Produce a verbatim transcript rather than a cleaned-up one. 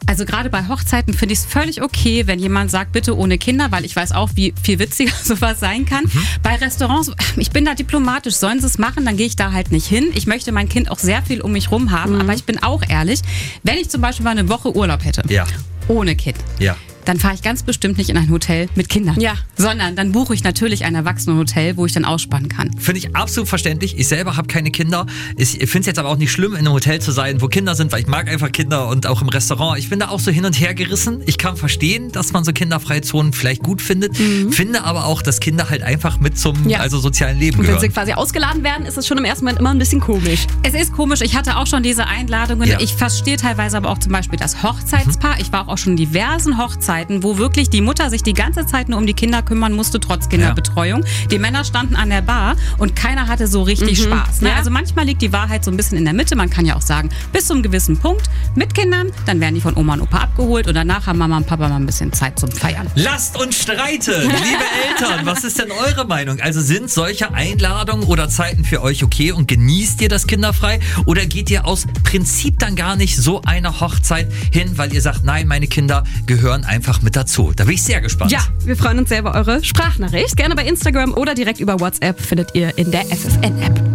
Also gerade bei Hochzeiten finde ich es völlig okay, wenn jemand sagt, bitte ohne Kinder, weil ich weiß auch, wie viel witziger sowas sein kann. Mhm. Bei Restaurants, ich bin da diplomatisch, sollen sie es machen, dann gehe ich da halt nicht hin. Ich möchte mein Kind auch sehr viel um mich rum haben, mhm. aber ich bin auch ehrlich, wenn ich zum Beispiel mal eine Woche Urlaub hätte, ja. ohne Kind, ja. dann fahre ich ganz bestimmt nicht in ein Hotel mit Kindern. Ja. Sondern dann buche ich natürlich ein Erwachsenenhotel, wo ich dann ausspannen kann. Finde ich absolut verständlich. Ich selber habe keine Kinder. Ich finde es jetzt aber auch nicht schlimm, in einem Hotel zu sein, wo Kinder sind, weil ich mag einfach Kinder und auch im Restaurant. Ich bin da auch so hin und her gerissen. Ich kann verstehen, dass man so kinderfreie Zonen vielleicht gut findet. Mhm. Finde aber auch, dass Kinder halt einfach mit zum ja. also sozialen Leben und gehören. Wenn sie quasi ausgeladen werden, ist es schon im ersten Moment immer ein bisschen komisch. Es ist komisch. Ich hatte auch schon diese Einladungen. Ja. Ich verstehe teilweise aber auch zum Beispiel das Hochzeitspaar. Mhm. Ich war auch schon in diversen Hochzeiten, wo wirklich die Die Mutter sich die ganze Zeit nur um die Kinder kümmern musste, trotz Kinderbetreuung. Ja. Die Männer standen an der Bar und keiner hatte so richtig mhm. Spaß. Ne? Ja. Also manchmal liegt die Wahrheit so ein bisschen in der Mitte. Man kann ja auch sagen, bis zu einem gewissen Punkt mit Kindern, dann werden die von Oma und Opa abgeholt und danach haben Mama und Papa mal ein bisschen Zeit zum Feiern. Lasst uns streiten, liebe Eltern. Was ist denn eure Meinung? Also sind solche Einladungen oder Zeiten für euch okay und genießt ihr das kinderfrei? Oder geht ihr aus Prinzip dann gar nicht so einer Hochzeit hin, weil ihr sagt, nein, meine Kinder gehören einfach mit dazu? Da bin ich sehr gespannt. Ja, wir freuen uns sehr über eure Sprachnachricht. Gerne bei Instagram oder direkt über WhatsApp findet ihr in der F F N-App.